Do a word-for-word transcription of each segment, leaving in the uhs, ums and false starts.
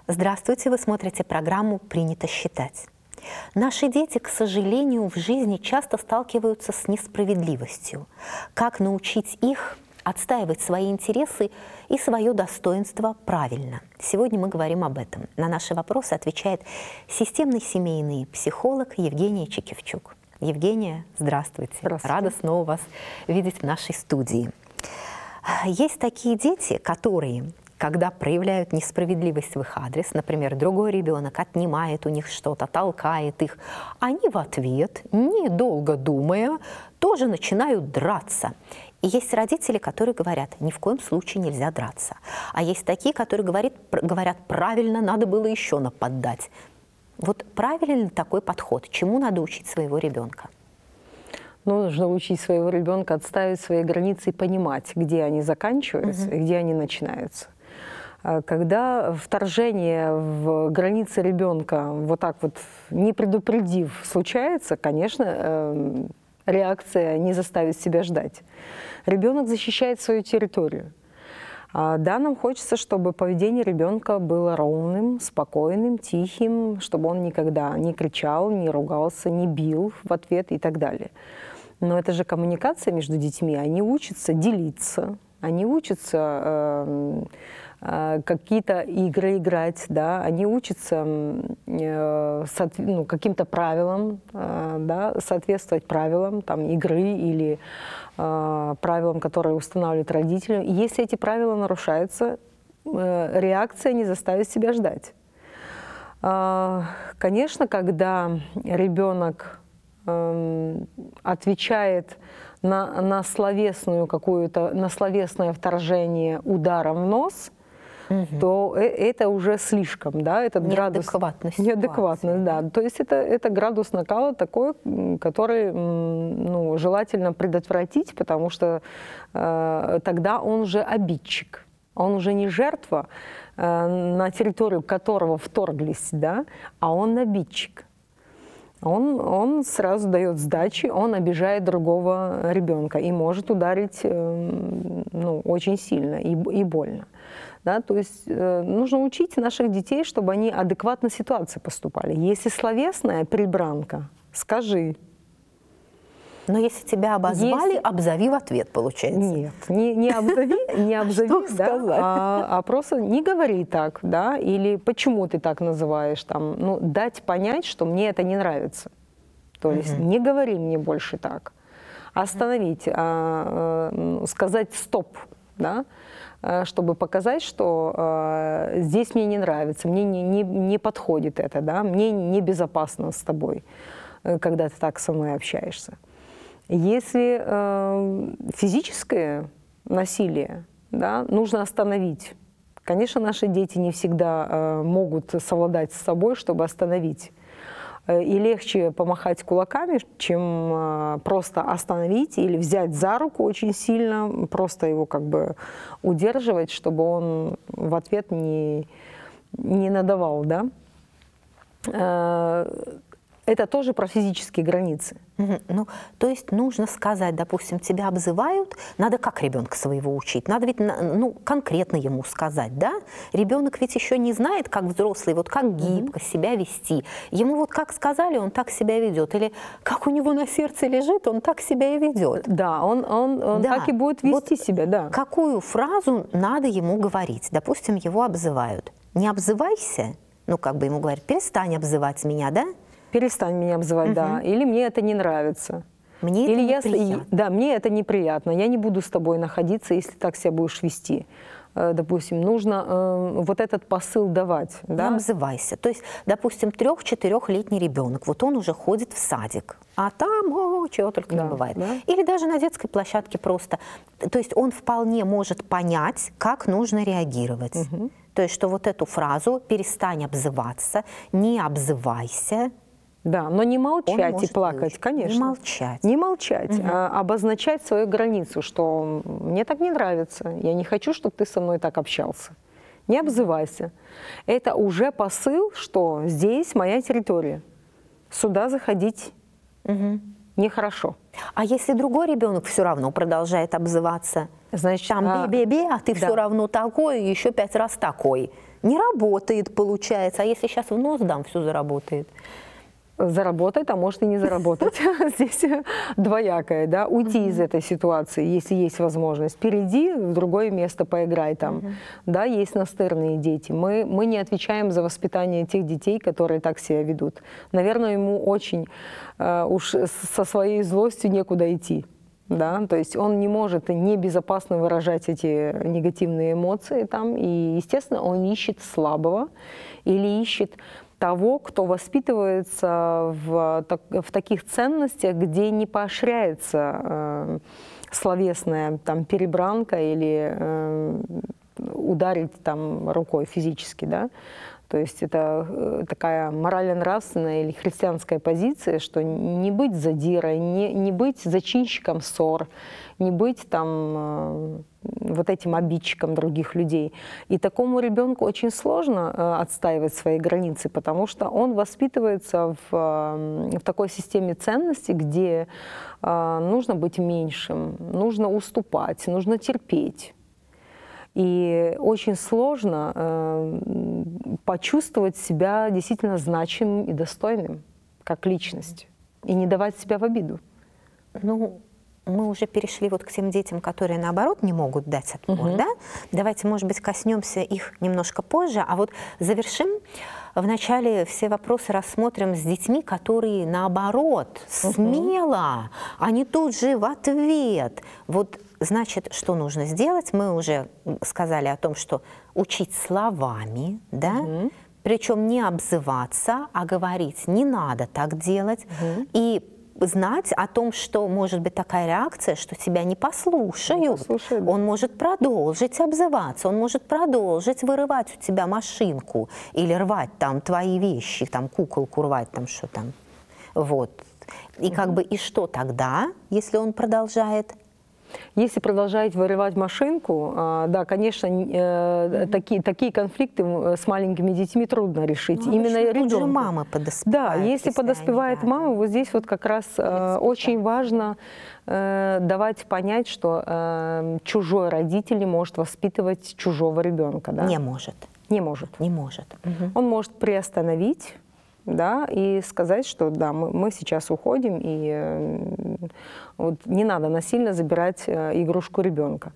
Здравствуйте, вы смотрите программу «Принято считать». Наши дети, к сожалению, в жизни часто сталкиваются с несправедливостью. Как научить их отстаивать свои интересы и свое достоинство правильно? Сегодня мы говорим об этом. На наши вопросы отвечает системный семейный психолог Евгения Чикевчук. Евгения, здравствуйте. Здравствуйте. Рада снова вас видеть в нашей студии. Есть такие дети, которые, когда проявляют несправедливость в их адрес, например, другой ребенок отнимает у них что-то, толкает их, они в ответ, недолго думая, тоже начинают драться. И есть родители, которые говорят, ни в коем случае нельзя драться. А есть такие, которые говорят, говорят правильно, надо было еще нападать. Вот правильный ли такой подход? Чему надо учить своего ребенка? Ну, нужно учить своего ребенка отставить свои границы и понимать, где они заканчиваются угу. и где они начинаются. Когда вторжение в границы ребенка вот так вот, не предупредив, случается, конечно, реакция не заставит себя ждать. Ребенок защищает свою территорию. Да, нам хочется, чтобы поведение ребенка было ровным, спокойным, тихим, чтобы он никогда не кричал, не ругался, не бил в ответ и так далее. Но это же коммуникация между детьми. Они учатся делиться, они учатся э, э, какие-то игры играть, да? Они учатся э, ну, каким-то правилам, э, да? соответствовать правилам там, игры или э, правилам, которые устанавливают родители. Если эти правила нарушаются, э, реакция не заставит себя ждать. Э, конечно, когда ребенок отвечает на, на словесную какую-то, на словесное вторжение ударом в нос, угу. то это уже слишком, да, этот градус неадекватность, да, то есть это, это градус накала такой, который, ну, желательно предотвратить, потому что э, тогда он уже обидчик, он уже не жертва, э, на территорию которого вторглись, да, а он обидчик. Он, он сразу дает сдачи, он обижает другого ребенка и может ударить ну, очень сильно и, и больно. Да? То есть э, нужно учить наших детей, чтобы они адекватно в ситуации поступали. Если словесная прибранка, скажи. Но если тебя обозвали, если... обзови в ответ, получается. Нет, не, не обзови, не обзови, да, а, а просто не говори так, да, или почему ты так называешь, там, ну, дать понять, что мне это не нравится. То есть угу. не говори мне больше так. Остановить, а, а, сказать стоп, да, чтобы показать, что а, здесь мне не нравится, мне не, не, не подходит это, да, мне небезопасно с тобой, когда ты так со мной общаешься. Если э, физическое насилие, да, нужно остановить. Конечно, наши дети не всегда э, могут совладать с собой, чтобы остановить. И легче помахать кулаками, чем э, просто остановить или взять за руку очень сильно, просто его как бы удерживать, чтобы он в ответ не, не надавал. Да? Э, Это тоже про физические границы. Угу. Ну, то есть нужно сказать, допустим, тебя обзывают, надо как ребенка своего учить? Надо ведь ну, конкретно ему сказать, да? Ребенок ведь еще не знает, как взрослый, вот как гибко угу. себя вести. Ему вот как сказали, он так себя ведет. Или как у него на сердце лежит, он так себя и ведет. Да, он, он, он да. так и будет вести вот себя, да. Какую фразу надо ему говорить? Допустим, его обзывают. Не обзывайся, ну как бы ему говорят, перестань обзывать меня, да? Перестань меня обзывать, угу. да, или мне это не нравится. Мне или это я, неприятно. Да, мне это неприятно, я не буду с тобой находиться, если так себя будешь вести. Допустим, нужно э, вот этот посыл давать. Да? Не обзывайся. То есть, допустим, трех-четырехлетний ребенок, вот он уже ходит в садик, а там о, чего только да, не бывает. Да? Или даже на детской площадке просто. То есть он вполне может понять, как нужно реагировать. Угу. То есть, что вот эту фразу «перестань обзываться», «не обзывайся», да, но не молчать и плакать, выучить. Конечно. Не молчать. Не молчать, угу. а обозначать свою границу, что мне так не нравится, я не хочу, чтобы ты со мной так общался. Не обзывайся. Это уже посыл, что здесь моя территория. Сюда заходить угу. нехорошо. А если другой ребенок все равно продолжает обзываться, Значит, там а, бе-бе-бе, а ты да. все равно такой, и еще пять раз такой. Не работает, получается. А если сейчас в нос дам, все заработает. Заработать, а может и не заработать. Здесь двоякое, да, уйти mm-hmm. из этой ситуации, если есть возможность. Перейди в другое место, поиграй там. Mm-hmm. Да, есть настырные дети. Мы, мы не отвечаем за воспитание тех детей, которые так себя ведут. Наверное, ему очень э, уж со своей злостью некуда идти. Да, то есть он не может небезопасно выражать эти негативные эмоции там, и, естественно, он ищет слабого или ищет того, кто воспитывается в, в таких ценностях, где не поощряется э, словесная там, перебранка или э, ударить там, рукой физически. Да? То есть это такая морально-нравственная или христианская позиция, что не быть задирой, не, не быть зачинщиком ссор, не быть там э, вот этим обидчиком других людей. И такому ребенку очень сложно э, отстаивать свои границы, потому что он воспитывается в, э, в такой системе ценностей, где э, нужно быть меньшим, нужно уступать, нужно терпеть. И очень сложно э, почувствовать себя действительно значимым и достойным, как личность, и не давать себя в обиду. Ну, мы уже перешли вот к тем детям, которые, наоборот, не могут дать отпор, угу. да? Давайте, может быть, коснемся их немножко позже, а вот завершим. Вначале все вопросы рассмотрим с детьми, которые, наоборот, смело, угу. они тут же в ответ. Вот, значит, что нужно сделать? Мы уже сказали о том, что учить словами, да? Угу. Причем не обзываться, а говорить «не надо так делать». Угу. И знать о том, что может быть такая реакция, что тебя не послушают. Не послушают. Он может продолжить обзываться, он может продолжить вырывать у тебя машинку или рвать там твои вещи, там куколку рвать, там что там. Вот. И угу. как бы и что тогда, если он продолжает? Если продолжать вырывать машинку, да, конечно, mm-hmm. такие, такие конфликты с маленькими детьми трудно решить. Ну, именно ребенку. Тут же мама подоспевает. Да, если, если подоспевает они, мама, да. вот здесь вот как раз э, очень важно э, давать понять, что э, чужой родитель не может воспитывать чужого ребенка. Да? Не может. Не может. Не может. Угу. Он может приостановить. Да, и сказать, что да, мы, мы сейчас уходим, и э, вот, не надо насильно забирать э, игрушку ребенка.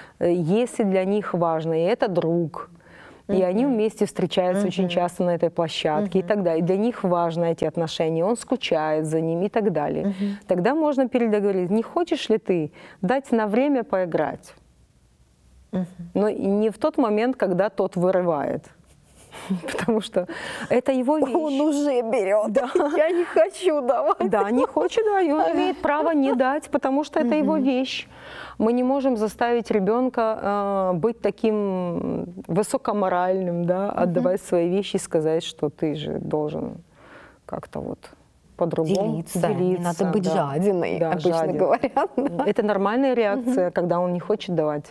Если для них важно, и это друг, uh-huh. и они вместе встречаются uh-huh. очень часто на этой площадке, uh-huh. и так далее, и для них важны эти отношения, он скучает за ними и так далее, uh-huh. тогда можно передоговорить, не хочешь ли ты дать на время поиграть, uh-huh. но не в тот момент, когда тот вырывает. Потому что это его вещь. Он уже берет. Да. Я не хочу давать. Да, не хочет, да, и он имеет право не дать, потому что это его вещь. Мы не можем заставить ребенка э, быть таким высокоморальным, да, отдавать свои вещи и сказать, что ты же должен как-то вот по-другому делиться. делиться. Не надо быть да. жадиной, да, обычно жаден. говорят. Это нормальная реакция, когда он не хочет давать.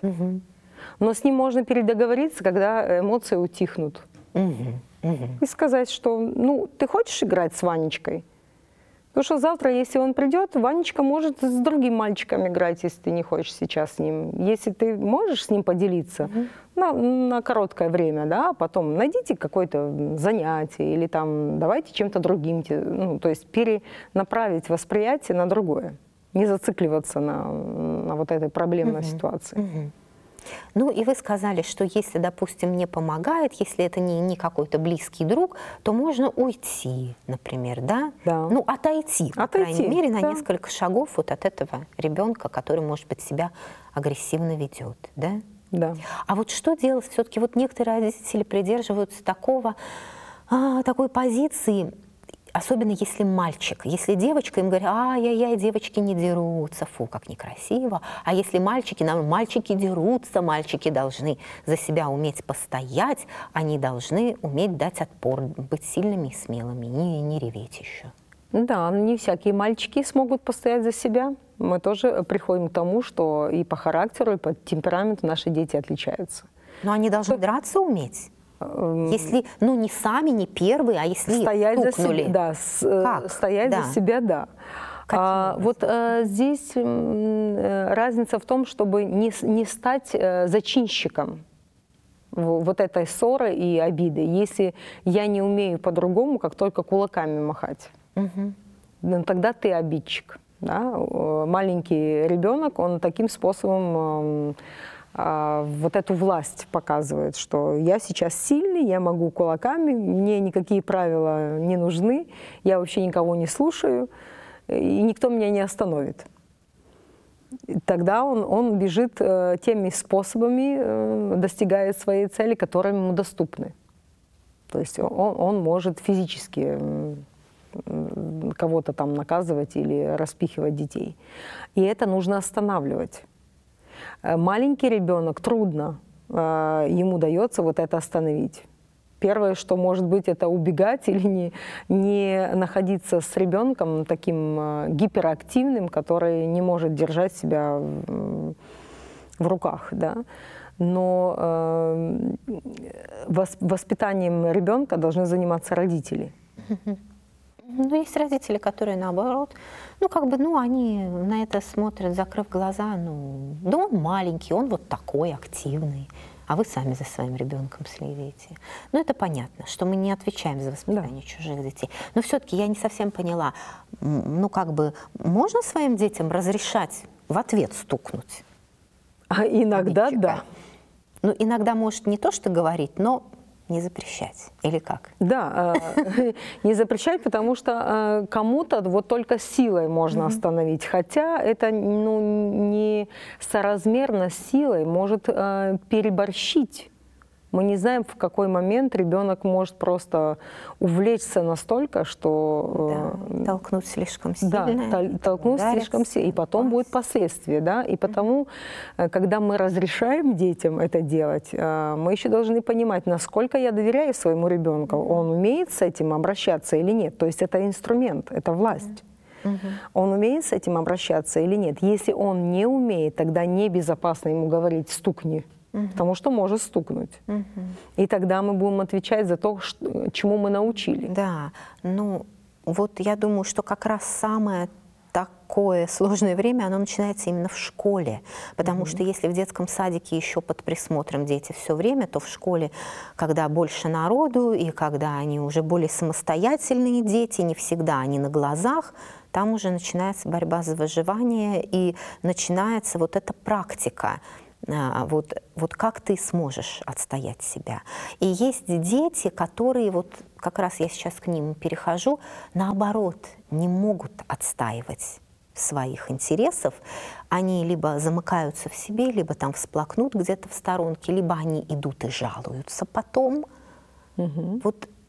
Но с ним можно передоговориться, когда эмоции утихнут. Угу, угу. И сказать, что ну, ты хочешь играть с Ванечкой? Потому что завтра, если он придет, Ванечка может с другим мальчиком играть, если ты не хочешь сейчас с ним. Если ты можешь с ним поделиться угу. на, на короткое время, да, потом найдите какое-то занятие или там давайте чем-то другим, ну, то есть перенаправить восприятие на другое. Не зацикливаться на, на вот этой проблемной угу. ситуации. Угу. Ну и вы сказали, что если, допустим, не помогает, если это не, не какой-то близкий друг, то можно уйти, например, да? Да. Ну, отойти, по отойти, крайней мере, на да. несколько шагов вот от этого ребенка, который, может быть, себя агрессивно ведет, да? Да. А вот что делать? Все-таки вот некоторые родители придерживаются такого, а, такой позиции, особенно если мальчик. Если девочка, им говорят, ай-яй-яй, девочки не дерутся, фу, как некрасиво. А если мальчики, нам мальчики дерутся, мальчики должны за себя уметь постоять, они должны уметь дать отпор, быть сильными и смелыми, не, не реветь еще. Да, не всякие мальчики смогут постоять за себя. Мы тоже приходим к тому, что и по характеру, и по темпераменту наши дети отличаются. Но они должны драться уметь. Если, ну, не сами, не первые, а если стоять стукнули. За себя, да, с, стоять да. за себя, да. А, вот а, здесь м, разница в том, чтобы не, с- не стать э, зачинщиком в- вот этой ссоры и обиды. Если я не умею по-другому, как только кулаками махать, Мгм. ну, тогда ты обидчик. Да? Э, Маленький ребенок, он таким способом эм, а, вот эту власть показывает, что я сейчас сильный, я могу кулаками, мне никакие правила не нужны, я вообще никого не слушаю, и никто меня не остановит. И тогда он, он бежит э, теми способами, э, достигает своей цели, которые ему доступны. То есть он, он может физически м, м, кого-то там наказывать или распихивать детей. И это нужно останавливать. Э, Маленький ребенок, трудно э, ему дается вот это остановить. Первое, что может быть, это убегать или не, не находиться с ребенком таким э, гиперактивным, который не может держать себя в, в руках. Да? Но э, вос- воспитанием ребенка должны заниматься родители. Ну, есть родители, которые наоборот, ну, как бы, ну, они на это смотрят, закрыв глаза, ну, да он маленький, он вот такой активный, а вы сами за своим ребенком следите. Ну, это понятно, что мы не отвечаем за воспитание чужих детей. Но все-таки я не совсем поняла, м, ну, как бы, можно своим детям разрешать в ответ стукнуть? А иногда Обидчика? да. Ну, иногда, может, не то, что говорить, но не запрещать. Или как? Да, э, не запрещать, потому что э, кому-то вот только силой можно остановить, хотя это ну, не соразмерно с силой, может э, переборщить. Мы не знаем, в какой момент ребенок может просто увлечься настолько, что э, Да, толкнуть слишком да, сильно. тол- толкнуть удариться, слишком сильно, и потом будет упасть. последствия, да, и потому, э, когда мы разрешаем детям это делать, э, мы еще должны понимать, насколько я доверяю своему ребенку, он умеет с этим обращаться или нет, то есть это инструмент, это власть. Он умеет с этим обращаться или нет? Если он не умеет, тогда небезопасно ему говорить «стукни», потому что может стукнуть. И тогда мы будем отвечать за то, что- чему мы научили. Да, ну вот я думаю, что как раз самое такое сложное время, оно начинается именно в школе. Потому что если в детском садике еще под присмотром дети все время, то в школе, когда больше народу и когда они уже более самостоятельные дети, не всегда они на глазах, там уже начинается борьба за выживание и начинается вот эта практика. А, Вот, вот как ты сможешь отстоять себя. И есть дети, которые, вот как раз я сейчас к ним перехожу, наоборот, не могут отстаивать своих интересов. Они либо замыкаются в себе, либо там всплакнут где-то в сторонке, либо они идут и жалуются потом. Вот